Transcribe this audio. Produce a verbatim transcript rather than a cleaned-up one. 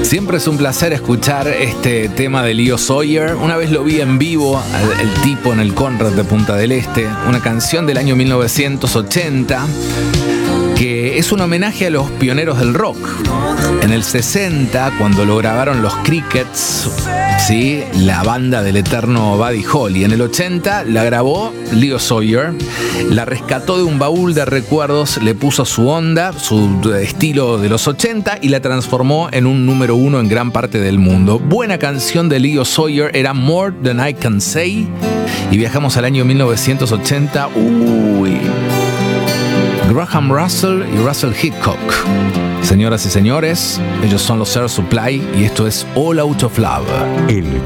Siempre es un placer escuchar este tema de Leo Sayer. Una vez lo vi en vivo, el, el tipo en el Conrad de Punta del Este, una canción del año mil novecientos ochenta que es un homenaje a los pioneros del rock. En el sesenta, cuando lo grabaron los Crickets, ¿sí?, la banda del eterno Buddy Holly. En el ochenta la grabó Leo Sayer, la rescató de un baúl de recuerdos, le puso su onda, su estilo de los ochenta y la transformó en un número uno en gran parte del mundo. Buena canción de Leo Sayer, era More Than I Can Say. Y viajamos al año mil novecientos ochenta. Uy. Graham Russell y Russell Hitchcock. Señoras y señores, ellos son los Air Supply y esto es All Out of Love. El